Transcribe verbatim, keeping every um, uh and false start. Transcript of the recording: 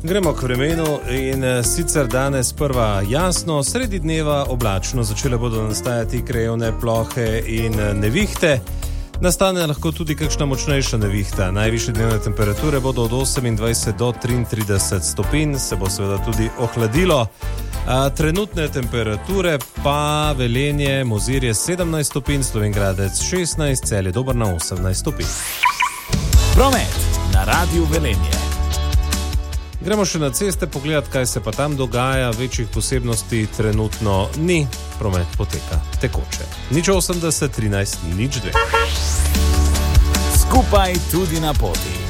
Gremo k vremenu in sicer danes prva jasno, sredi dneva oblačno, začele bodo nastajati krajevne plohe in nevihte. Nastane lahko tudi kakšna močnejša nevihta. Najvišje dnevne temperature bodo od osemindvajset do triintrideset stopinj, se bo seveda tudi ohladilo. A, trenutne temperature pa Velenje, Mozirje sedemnajst stopinj, Slovenj Gradec šestnajst, Celje Dobrna osemnajst stopinj. Promet na Radiu Velenje. Gremo še na ceste pogledati, kaj se pa tam dogaja. Večjih posebnosti trenutno ni. Promet poteka tekoče. Nič osemdeset, trinajst, nič dve. Skupaj tudi na poti.